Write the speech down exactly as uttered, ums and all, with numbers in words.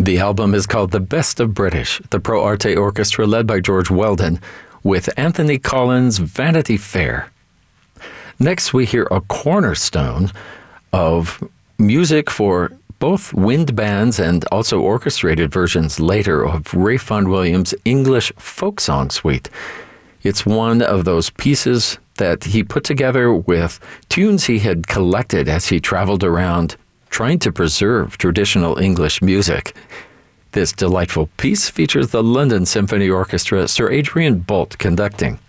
The album is called The Best of British, the Pro Arte Orchestra led by George Weldon, with Anthony Collins' Vanity Fair. Next, we hear a cornerstone of music for both wind bands and also orchestrated versions later of Rayfond Williams' English folk song suite. It's one of those pieces that he put together with tunes he had collected as he traveled around trying to preserve traditional English music. This delightful piece features the London Symphony Orchestra, Sir Adrian Boult conducting.